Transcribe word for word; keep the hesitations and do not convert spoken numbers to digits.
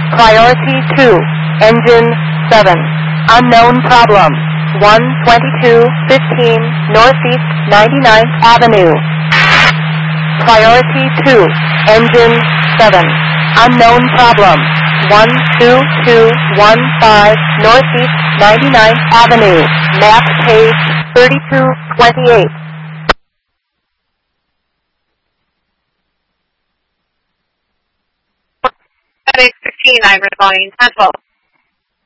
Priority two, engine seven. Unknown problem. one twenty-two fifteen Northeast ninety-ninth Avenue. Priority two, engine seven. Unknown problem. one two two one five Northeast ninety-ninth Avenue. Map page thirty-two twenty-eight. seven sixteen, I'm responding ten twelve.